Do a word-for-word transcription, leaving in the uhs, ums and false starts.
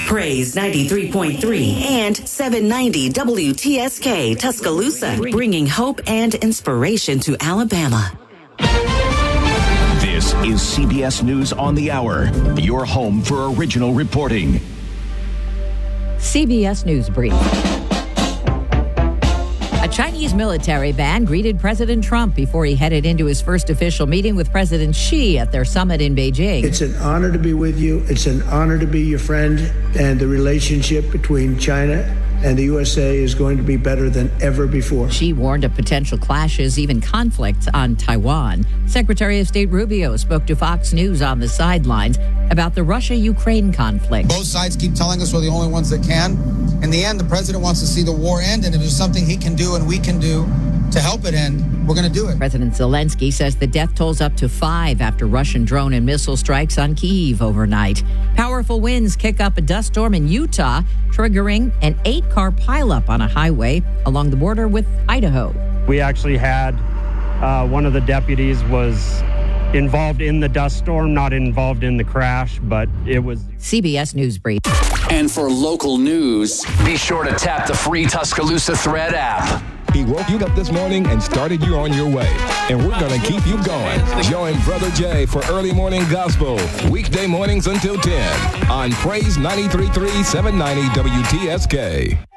Praise ninety-three point three and seven ninety W T S K Tuscaloosa, bringing hope and inspiration to Alabama. This is C B S News on the Hour, your home for original reporting. C B S News Brief. A Chinese military band greeted President Trump before he headed into his first official meeting with President Xi at their summit in Beijing. It's an honor to be with you. It's an honor to be your friend. And the relationship between China and the U S A is going to be better than ever before. Xi warned of potential clashes, even conflicts on Taiwan. Secretary of State Rubio spoke to Fox News on the sidelines about the Russia-Ukraine conflict. Both sides keep telling us we're the only ones that can. In the end, the president wants to see the war end, and if there's something he can do and we can do to help it end, we're going to do it. President Zelensky says the death toll's up to five after Russian drone and missile strikes on Kyiv overnight. Powerful winds kick up a dust storm in Utah, triggering an eight-car pileup on a highway along the border with Idaho. We actually had uh, one of the deputies was involved in the dust storm, not involved in the crash, but it was... C B S News Brief. And for local news, be sure to tap the free Tuscaloosa Thread app. He woke you up this morning and started you on your way. And we're going to keep you going. Join Brother Jay for Early Morning Gospel, weekday mornings until ten on Praise ninety-three point three, seven ninety W T S K.